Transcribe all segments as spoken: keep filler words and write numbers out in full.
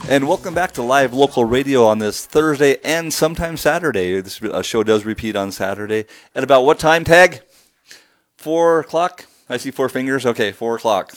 And welcome back to live local radio on this Thursday and sometimes Saturday. This uh, show does repeat on Saturday. At about what time, Tag? Four o'clock? I see four fingers. Okay, four o'clock.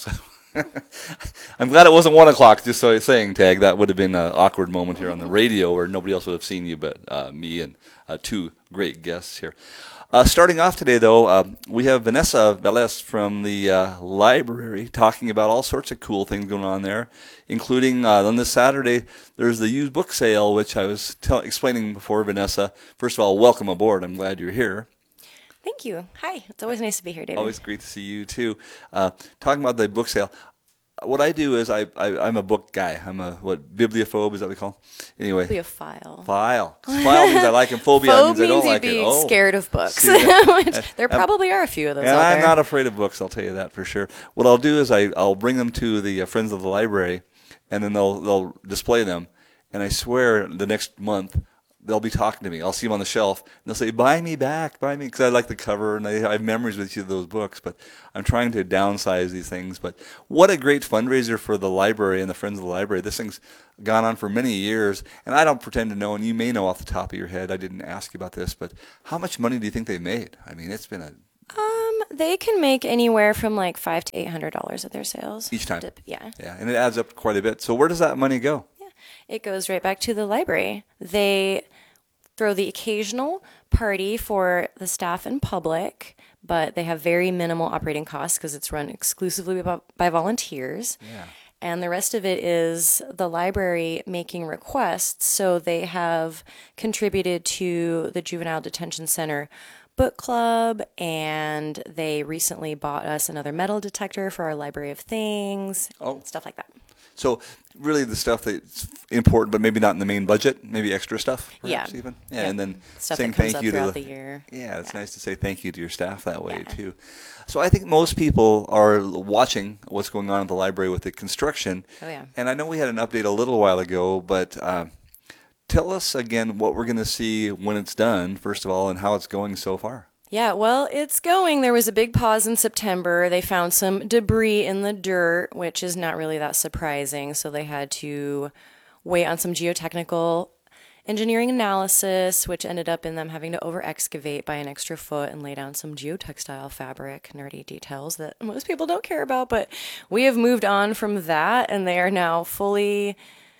I'm glad it wasn't one o'clock, just so I'm saying, Tag. That would have been an awkward moment here on the radio where nobody else would have seen you but uh, me and uh, two great guests here. Uh, starting off today, though, uh, we have Vanessa Velez from the uh, library talking about all sorts of cool things going on there, including uh, on this Saturday, there's the used book sale, which I was tell- explaining before, Vanessa. First of all, welcome aboard. I'm glad you're here. Thank you. Hi. It's always nice to be here, David. Always great to see you, too. Uh, talking about the book sale, what I do is I, I, I'm a book guy. I'm a, what, bibliophobe is that what we call it? Anyway. Bibliophile. File. File means I like them. Phobia Phobe means I don't means you'd like be it. Oh. scared of books. See that? Which there probably are a few of those And out I'm there. not afraid of books, I'll tell you that for sure. What I'll do is I, I'll bring them to the uh, Friends of the Library, and then they'll they'll display them. And I swear the next month, they'll be talking to me. I'll see them on the shelf, and they'll say, buy me back, buy me, because I like the cover, and I, I have memories with each of those books. But I'm trying to downsize these things. But what a great fundraiser for the library and the Friends of the Library. This thing's gone on for many years, and I don't pretend to know, and you may know off the top of your head, I didn't ask you about this, but how much money do you think they made? I mean, it's been a... Um, they can make anywhere from like five to eight hundred dollars at their sales. Each time? Dip, yeah. Yeah, and it adds up quite a bit. So where does that money go? Yeah. It goes right back to the library. They throw the occasional party for the staff and public, but they have very minimal operating costs because it's run exclusively by, by volunteers. Yeah. And the rest of it is the library making requests. So they have contributed to the Juvenile Detention Center book club, and they recently bought us another metal detector for our Library of Things, Oh. stuff like that. So really the stuff that's important, but maybe not in the main budget, maybe extra stuff, perhaps Yeah. even. Yeah, Yeah. and then Stuff saying that comes thank up you to throughout the, the year. Yeah, it's Yeah. nice to say thank you to your staff that way Yeah. too. So I think most people are watching what's going on at the library with the construction. Oh, yeah. And I know we had an update a little while ago, but uh, tell us again what we're going to see when it's done, first of all, and how it's going so far. Yeah, well, it's going. There was a big pause in September. They found some debris in the dirt, which is not really that surprising. So they had to wait on some geotechnical engineering analysis, which ended up in them having to over excavate by an extra foot and lay down some geotextile fabric, nerdy details that most people don't care about. But we have moved on from that, and they are now fully,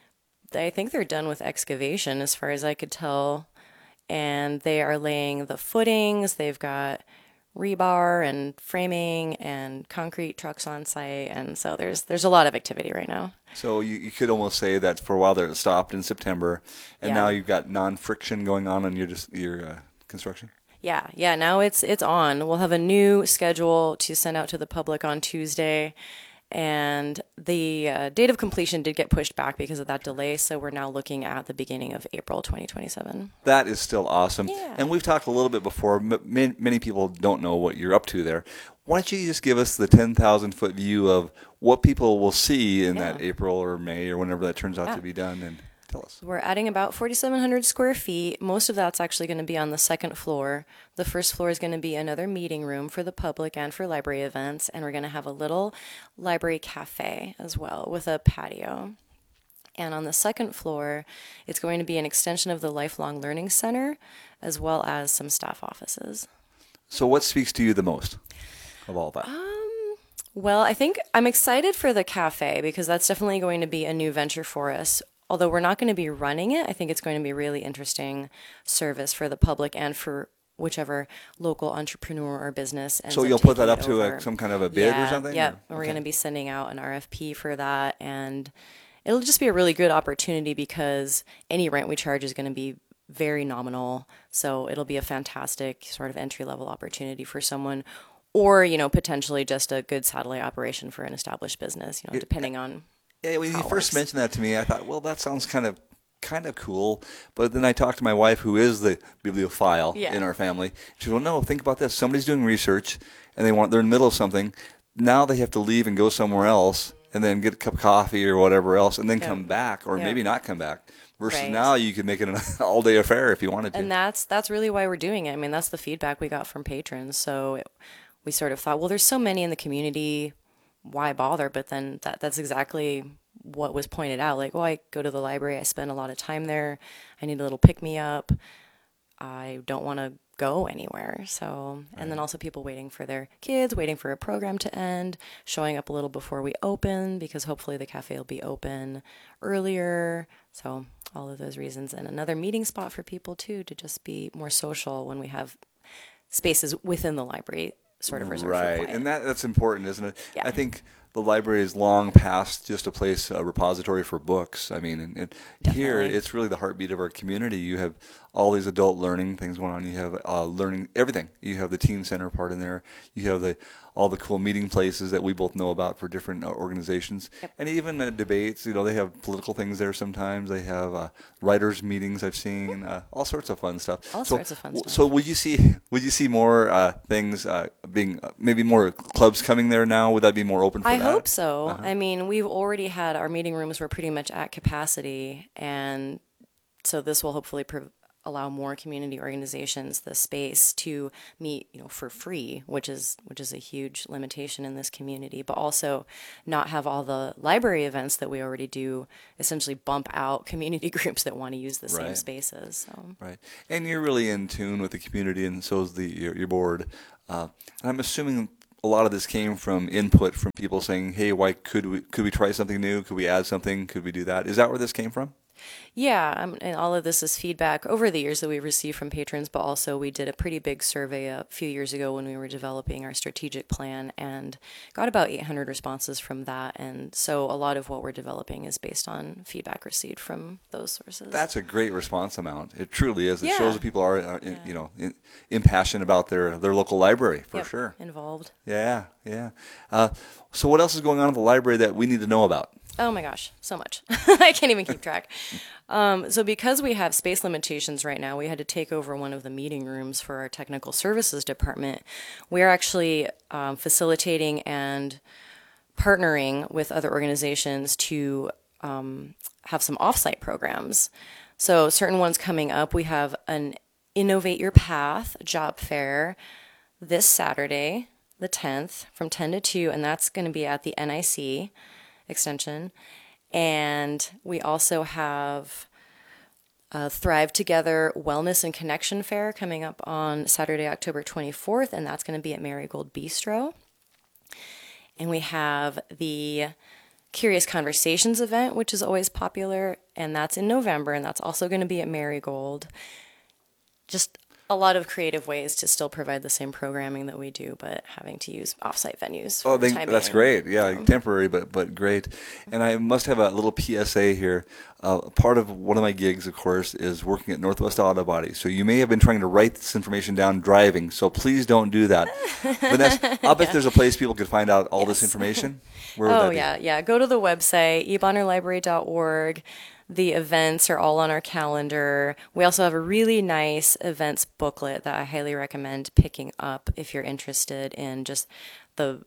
I think they're done with excavation as far as I could tell. And they are laying the footings. They've got rebar and framing and concrete trucks on site, and so there's there's a lot of activity right now. So you, you could almost say that for a while there it stopped in September, and Yeah. now you've got non-friction going on in your just your uh, construction. Yeah, yeah. Now it's it's on. We'll have a new schedule to send out to the public on Tuesday, and the uh, date of completion did get pushed back because of that delay. So we're now looking at the beginning of April twenty twenty-seven. That is still awesome. Yeah. And we've talked a little bit before. M- many, many people don't know what you're up to there. Why don't you just give us the ten thousand foot view of what people will see in Yeah. that April or May or whenever that turns out Yeah. to be done, and tell us. We're adding about forty-seven hundred square feet. Most of that's actually going to be on the second floor. The first floor is going to be another meeting room for the public and for library events. And we're going to have a little library cafe as well with a patio. And on the second floor, it's going to be an extension of the Lifelong Learning Center, as well as some staff offices. So what speaks to you the most of all that? Well, I think I'm excited for the cafe because that's definitely going to be a new venture for us. Although we're not going to be running it, I think it's going to be a really interesting service for the public and for whichever local entrepreneur or business ends So up you'll put that taking up it to a, over. some kind of a bid yeah, or something? Yeah, or- we're okay. going to be sending out an R F P for that, and it'll just be a really good opportunity because any rent we charge is going to be very nominal. So it'll be a fantastic sort of entry-level opportunity for someone, or, you know, potentially just a good satellite operation for an established business, you know, depending on Yeah, when you how it first works. mentioned that to me, I thought, well, that sounds kind of kind of cool. But then I talked to my wife, who is the bibliophile Yeah. in our family. She said, well, no, think about this. Somebody's doing research, and they want they're in the middle of something. Now they have to leave and go somewhere else, and then get a cup of coffee or whatever else, and then Yeah. come back, or Yeah. maybe not come back. Versus Right. now, you could make it an all-day affair if you wanted to. And that's that's really why we're doing it. I mean, that's the feedback we got from patrons. So it, we sort of thought, well, there's so many in the community, why bother? But then that that's exactly what was pointed out. Like, oh, I go to the library, I spend a lot of time there, I need a little pick me up. I don't want to go anywhere. So, and right. then also people waiting for their kids, waiting for a program to end, showing up a little before we open because hopefully the cafe will be open earlier. So, all of those reasons. And another meeting spot for people too, to just be more social when we have spaces within the library sort of reserved right. for quiet. And that that's important, isn't it? Yeah. I think the library is long past just a place, a repository for books. I mean, and, and here it's really the heartbeat of our community. You have all these adult learning things going on. You have uh, learning everything. You have the teen center part in there. You have the all the cool meeting places that we both know about for different uh, organizations, yep. and even uh, debates. You know, they have political things there sometimes. They have uh, writers' meetings. I've seen uh, all sorts of fun stuff. All so, sorts of fun stuff. So, would you see would you see more uh, things uh, being uh, maybe more clubs coming there now? Would that be more open for I that? I hope so. Uh-huh. I mean, we've already had our meeting rooms were pretty much at capacity, and so this will hopefully prov- allow more community organizations the space to meet, you know, for free, which is which is a huge limitation in this community. But also not have all the library events that we already do essentially bump out community groups that want to use the right. same spaces. So. Right, and you're really in tune with the community, and so is the your, your board. Uh, and I'm assuming a lot of this came from input from people saying, "Hey, why could we could we try something new? Could we add something? Could we do that?" Is that where this came from? Yeah, um, and all of this is feedback over the years that we received from patrons, but also we did a pretty big survey a few years ago when we were developing our strategic plan and got about eight hundred responses from that. And so a lot of what we're developing is based on feedback received from those sources. That's a great response amount. It truly is. It yeah. shows that people are, are yeah. you know, in, impassioned about their, their local library, for yep. sure. Involved. Yeah, yeah. Uh, so what else is going on at the library that we need to know about? Oh my gosh, so much. I can't even keep track. Um, so because we have space limitations right now, we had to take over one of the meeting rooms for our technical services department. We're actually um, facilitating and partnering with other organizations to um, have some offsite programs. So certain ones coming up, we have an Innovate Your Path job fair this Saturday, the tenth, from ten to two, and that's going to be at the N I C extension. And we also have a Thrive Together Wellness and Connection Fair coming up on Saturday, October twenty-fourth, and that's going to be at Marigold Bistro. And we have the Curious Conversations event, which is always popular, and that's in November, and that's also going to be at Marigold. Just a lot of creative ways to still provide the same programming that we do, but having to use offsite venues. Oh, they, that's great. Yeah, so. Temporary, but but great. And I must have a little P S A here. Uh, part of one of my gigs, of course, is working at Northwest Auto Body. So you may have been trying to write this information down driving, so please don't do that. Vanessa, I'll bet yeah. there's a place people could find out all yes. this information. Where would oh, that be? yeah, yeah. Go to the website, e bonner library dot org. The events are all on our calendar. We also have a really nice events booklet that I highly recommend picking up if you're interested in just the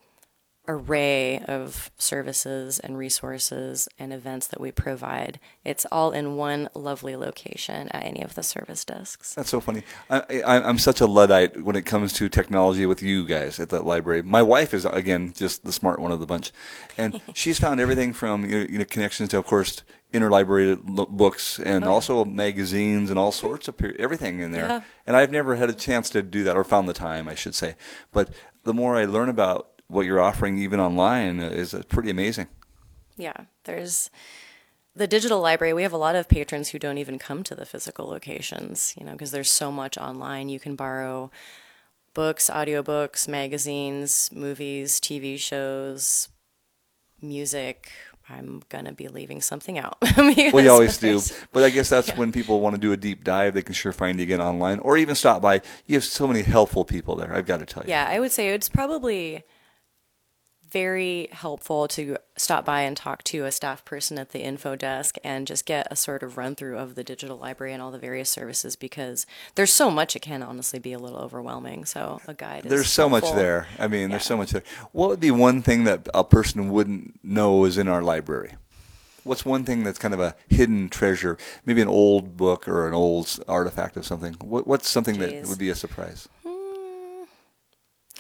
array of services and resources and events that we provide. It's all in one lovely location at any of the service desks. That's so funny. I, I, I'm such a Luddite when it comes to technology with you guys at that library. My wife is, again, just the smart one of the bunch. And she's found everything from you know, you know connections to, of course, interlibrary books and oh, also magazines and all sorts of everything in there. Yeah. And I've never had a chance to do that, or found the time, I should say. But the more I learn about what you're offering even online is pretty amazing. Yeah, there's the digital library. We have a lot of patrons who don't even come to the physical locations, you know, because there's so much online. You can borrow books, audiobooks, magazines, movies, T V shows, music. I'm going to be leaving something out. We always do. But I guess that's yeah. when people want to do a deep dive, they can sure find you again online or even stop by. You have so many helpful people there, I've got to tell you. Yeah, I would say it's probably very helpful to stop by and talk to a staff person at the info desk and just get a sort of run through of the digital library and all the various services, because there's so much it can honestly be a little overwhelming. So a guide is There's so helpful. much there. I mean, yeah. there's so much there. What would be one thing that a person wouldn't know is in our library? What's one thing that's kind of a hidden treasure? Maybe an old book or an old artifact of something. What, what's something Jeez. that would be a surprise?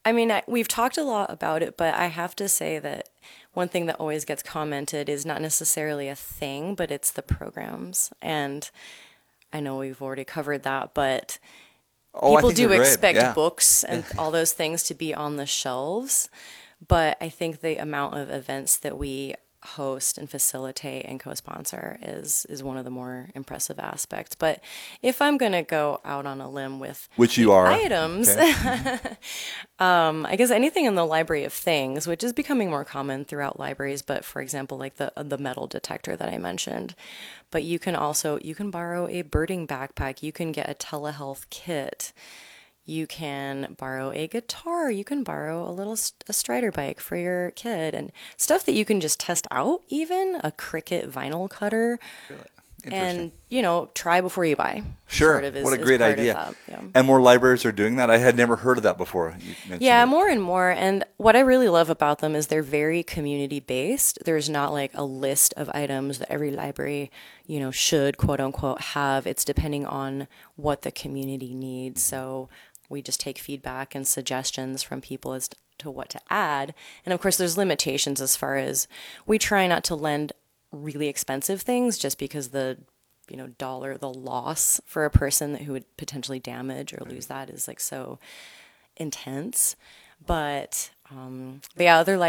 I mean, I, we've talked a lot about it, but I have to say that one thing that always gets commented is not necessarily a thing, but it's the programs. And I know we've already covered that, but Oh, I people think do they're great. expect Yeah. books and all those things to be on the shelves. But I think the amount of events that we host and facilitate and co-sponsor is is one of the more impressive aspects. But if I'm going to go out on a limb with Which you are. items, Okay. um, I guess anything in the library of things, which is becoming more common throughout libraries. But for example, like the the metal detector that I mentioned. But you can also you can borrow a birding backpack. You can get a telehealth kit. You can borrow a guitar. You can borrow a little st- a Strider bike for your kid and stuff that you can just test out, even a Cricut vinyl cutter. Interesting. And, you know, try before you buy. Sure. Sort of is, What a is great part of idea. that, yeah. And more libraries are doing that. I had never heard of that before. You mentioned Yeah, it. more and more. And what I really love about them is they're very community based. There's not like a list of items that every library, you know, should quote unquote have. It's depending on what the community needs. So we just take feedback and suggestions from people as to what to add. And of course, there's limitations as far as we try not to lend really expensive things just because the you know dollar the loss for a person who would potentially damage or lose that is like so intense. But um, yeah, other